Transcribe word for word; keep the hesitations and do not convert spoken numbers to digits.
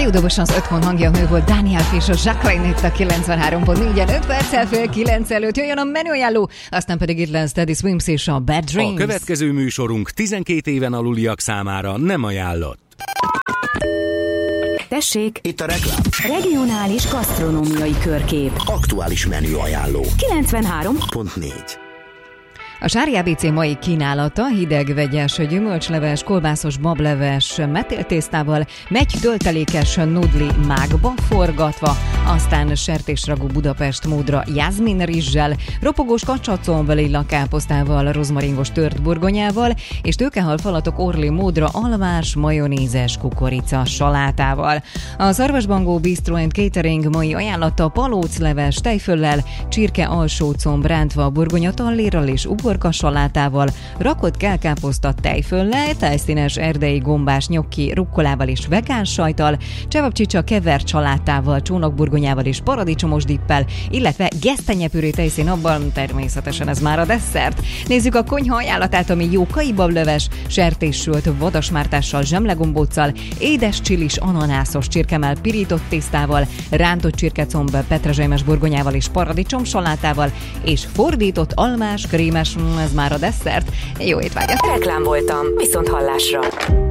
Fiúdobosan az öt hangja nő volt, Daniel Fish, a Jacqueline itt a kilencvenhárom pont négyen, öt perccel fél kilenc előtt jöjjön a menüajánló, aztán pedig itt lesz Teddy Swims és a Bad Dreams. A következő műsorunk tizenkét éven aluliak számára nem ajánlott. Tessék, itt a reklám. Regionális gasztronómiai körkép. Aktuális menüajánló. kilencvenhárom pont négy. A Sári á bé cé mai kínálata hideg vegyes gyümölcsleves, kolbászos bableves metéltésztával, megy töltelékes nudli mágba forgatva, aztán sertésragú Budapest módra jazmin rizssel, ropogós kacsacomb lilla káposztával, rozmaringos tört burgonyával, és tőkehal falatok orli módra almás, majonézes kukorica salátával. A Szarvasbangó Bistro and Catering mai ajánlata palócleves tejföllel, csirke alsócomb rántva burgonyatallérral és uborka salátával, rakott kelkáposzta tejföllel, tejszínes erdei gombás nyokki rukkolával és vegán sajttal, csevapcsicsa kevert salátával, csónakburgonyával és paradicsomos dippel, illetve gesztenyepüré tejszín abban, természetesen ez már a desszert. Nézzük a konyha ajánlatát, ami jókai bableves, sertéssült vadasmártással, zsemlegombóccal, édes csilis ananászos csirkemell pirított tésztával, rántott csirkecomb petrezselymes burgonyával és paradicsom salátával, és fordított almás, krémes, ez már a desszert. Jó étvágyat! Reklám voltam, viszont hallásra.